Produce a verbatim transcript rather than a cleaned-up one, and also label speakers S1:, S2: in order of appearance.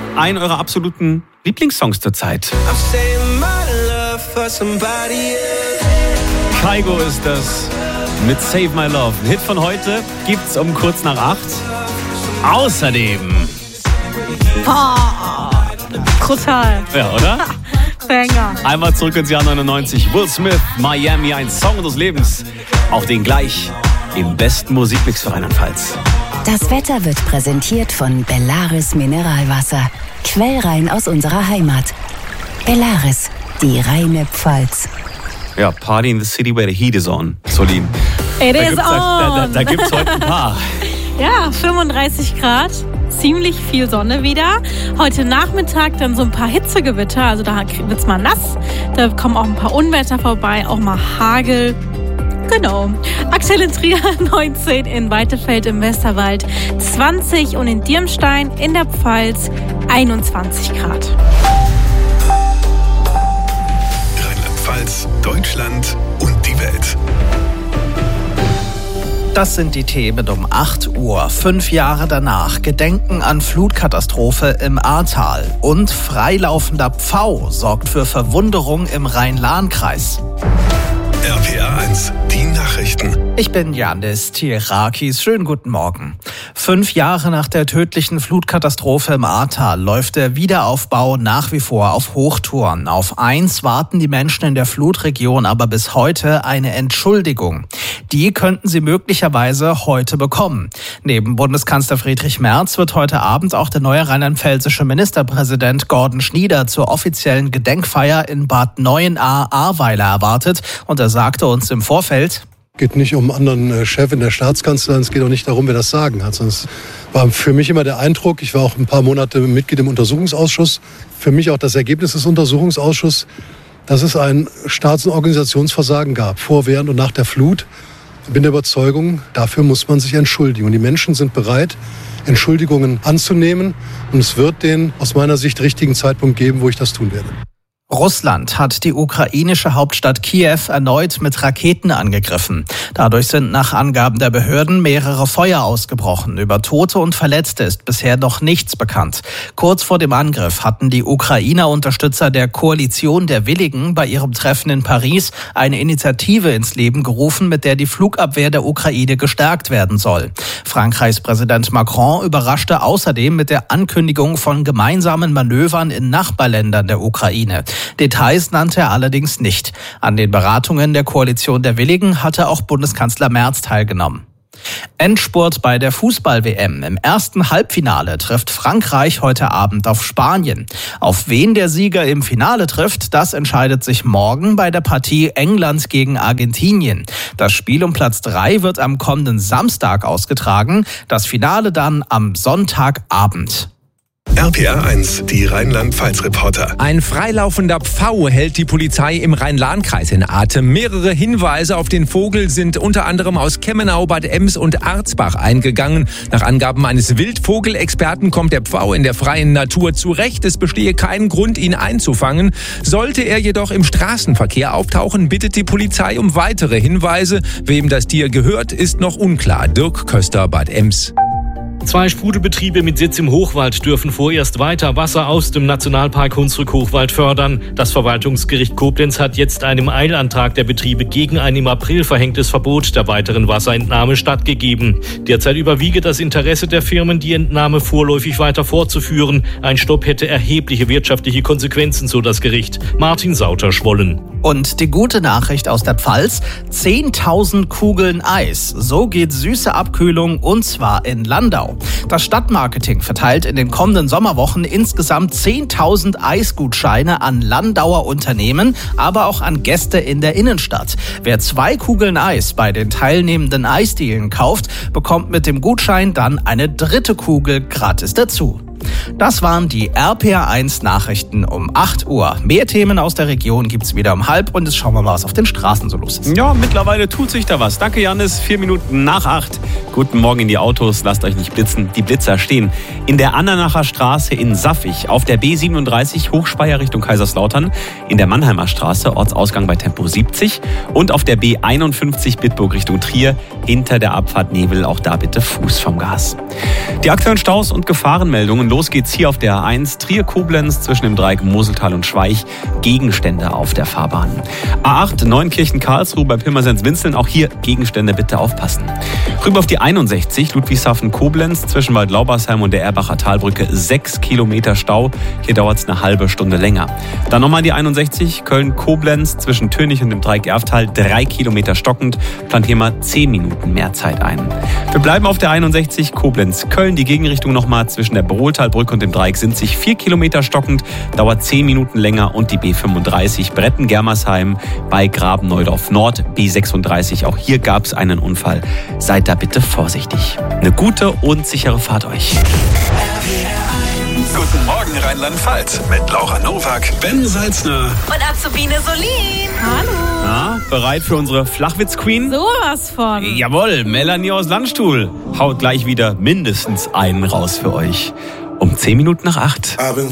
S1: einen eurer absoluten Lieblingssongs zurzeit. Kygo ist das mit Save My Love. Ein Hit von heute gibt's um kurz nach acht. Außerdem...
S2: Boah, brutal.
S1: Ja, oder?
S2: Banger.
S1: Einmal zurück ins Jahr neunundneunzig. Will Smith, Miami, ein Song des Lebens. Auch den gleich im besten Musikmix für Rheinland-Pfalz.
S3: Das Wetter wird präsentiert von Bellaris Mineralwasser. Quellrein aus unserer Heimat. Bellaris, die reine Pfalz.
S1: Ja, Party in the City where the heat is on. Solin.
S2: It
S1: da
S2: is
S1: gibt's,
S2: on.
S1: Da, da, da gibt's heute ein paar.
S2: Ja, fünfunddreißig Grad. Ziemlich viel Sonne wieder. Heute Nachmittag dann so ein paar Hitzegewitter. Also da wird's mal nass. Da kommen auch ein paar Unwetter vorbei. Auch mal Hagel. Genau. Aktuell in Trier neunzehn, in Weitefeld im Westerwald zwanzig und in Dirmstein in der Pfalz einundzwanzig Grad.
S4: Rheinland-Pfalz, Deutschland und die Welt.
S5: Das sind die Themen um acht Uhr. Fünf Jahre danach. Gedenken an Flutkatastrophe im Ahrtal. Und freilaufender Pfau sorgt für Verwunderung im Rhein-Lahn-Kreis.
S4: R P R eins, die Nachrichten.
S5: Ich bin Janis Tirakis. Schönen guten Morgen. Fünf Jahre nach der tödlichen Flutkatastrophe im Ahrtal läuft der Wiederaufbau nach wie vor auf Hochtouren. Auf eins warten die Menschen in der Flutregion aber bis heute eine Entschuldigung. Die könnten sie möglicherweise heute bekommen. Neben Bundeskanzler Friedrich Merz wird heute Abend auch der neue rheinland-pfälzische Ministerpräsident Gordon Schnieder zur offiziellen Gedenkfeier in Bad Neuenahr-Ahrweiler erwartet. Und er sagte uns im Vorfeld:
S6: Es geht nicht um einen anderen Chef in der Staatskanzlei, es geht auch nicht darum, wer das Sagen hat. Es war für mich immer der Eindruck, ich war auch ein paar Monate Mitglied im Untersuchungsausschuss, für mich auch das Ergebnis des Untersuchungsausschusses, dass es ein Staats- und Organisationsversagen gab, vor, während und nach der Flut. Ich bin der Überzeugung, dafür muss man sich entschuldigen. Und die Menschen sind bereit, Entschuldigungen anzunehmen. Und es wird den aus meiner Sicht richtigen Zeitpunkt geben, wo ich das tun werde.
S5: Russland hat die ukrainische Hauptstadt Kiew erneut mit Raketen angegriffen. Dadurch sind nach Angaben der Behörden mehrere Feuer ausgebrochen. Über Tote und Verletzte ist bisher noch nichts bekannt. Kurz vor dem Angriff hatten die Ukrainer-Unterstützer der Koalition der Willigen bei ihrem Treffen in Paris eine Initiative ins Leben gerufen, mit der die Flugabwehr der Ukraine gestärkt werden soll. Frankreichs Präsident Macron überraschte außerdem mit der Ankündigung von gemeinsamen Manövern in Nachbarländern der Ukraine. Details nannte er allerdings nicht. An den Beratungen der Koalition der Willigen hatte auch Bundeskanzler Merz teilgenommen. Endspurt bei der Fußball-W M. Im ersten Halbfinale trifft Frankreich heute Abend auf Spanien. Auf wen der Sieger im Finale trifft, das entscheidet sich morgen bei der Partie England gegen Argentinien. Das Spiel um Platz drei wird am kommenden Samstag ausgetragen, das Finale dann am Sonntagabend.
S4: R P R eins, die Rheinland-Pfalz-Reporter.
S7: Ein freilaufender Pfau hält die Polizei im Rhein-Lahn-Kreis in Atem. Mehrere Hinweise auf den Vogel sind unter anderem aus Kemmenau, Bad Ems und Arzbach eingegangen. Nach Angaben eines Wildvogelexperten kommt der Pfau in der freien Natur zurecht. Es bestehe kein Grund, ihn einzufangen. Sollte er jedoch im Straßenverkehr auftauchen, bittet die Polizei um weitere Hinweise. Wem das Tier gehört, ist noch unklar. Dirk Köster, Bad Ems.
S8: Zwei Sprudelbetriebe mit Sitz im Hochwald dürfen vorerst weiter Wasser aus dem Nationalpark Hunsrück-Hochwald fördern. Das Verwaltungsgericht Koblenz hat jetzt einem Eilantrag der Betriebe gegen ein im April verhängtes Verbot der weiteren Wasserentnahme stattgegeben. Derzeit überwiege das Interesse der Firmen, die Entnahme vorläufig weiter fortzuführen. Ein Stopp hätte erhebliche wirtschaftliche Konsequenzen, so das Gericht. Martin Sauter-Schwollen.
S5: Und die gute Nachricht aus der Pfalz: zehntausend Kugeln Eis. So geht süße Abkühlung, und zwar in Landau. Das Stadtmarketing verteilt in den kommenden Sommerwochen insgesamt zehntausend Eisgutscheine an Landauer Unternehmen, aber auch an Gäste in der Innenstadt. Wer zwei Kugeln Eis bei den teilnehmenden Eisdielen kauft, bekommt mit dem Gutschein dann eine dritte Kugel gratis dazu. Das waren die R P R eins Nachrichten um acht Uhr. Mehr Themen aus der Region gibt's wieder um halb, und jetzt schauen wir mal, was auf den Straßen so los ist.
S1: Ja, mittlerweile tut sich da was. Danke, Janis. Vier Minuten nach acht. Guten Morgen in die Autos. Lasst euch nicht blitzen. Die Blitzer stehen in der Andernacher Straße in Saffig, auf der B siebenunddreißig Hochspeier Richtung Kaiserslautern, in der Mannheimer Straße, Ortsausgang bei Tempo siebzig, und auf der B einundfünfzig Bitburg Richtung Trier, hinter der Abfahrt Nebel. Auch da bitte Fuß vom Gas. Die aktuellen Staus und Gefahrenmeldungen los geht's hier auf der A eins Trier-Koblenz zwischen dem Dreieck Moseltal und Schweich. Gegenstände auf der Fahrbahn. A acht Neunkirchen-Karlsruhe bei Pirmasens-Winzeln. Auch hier Gegenstände, bitte aufpassen. Rüber auf die einundsechzig Ludwigshafen-Koblenz zwischen Bad Laubersheim und der Erbacher Talbrücke. Sechs Kilometer Stau. Hier dauert's eine halbe Stunde länger. Dann nochmal die einundsechzig Köln-Koblenz zwischen Tönig und dem Dreieck Erftal. Drei Kilometer stockend. Plant hier mal zehn Minuten mehr Zeit ein. Wir bleiben auf der einundsechzig Koblenz-Köln. Die Gegenrichtung nochmal zwischen der Brohltalbrücke und dem Dreieck Sinzig. Vier Kilometer stockend. Dauert zehn Minuten länger. Und die B fünfunddreißig Bretten-Germersheim bei Graben-Neudorf Nord. B sechsunddreißig. Auch hier gab es einen Unfall. Seid da bitte vorsichtig. Eine gute und sichere Fahrt euch.
S4: Guten Morgen Rheinland-Pfalz mit Laura Nowak, Ben Salzner
S9: und Azubine Solin.
S2: Hallo.
S1: Na, bereit für unsere Flachwitz-Queen?
S2: Sowas von.
S1: Jawohl, Melanie aus Landstuhl haut gleich wieder mindestens einen raus für euch. Um zehn Minuten nach acht.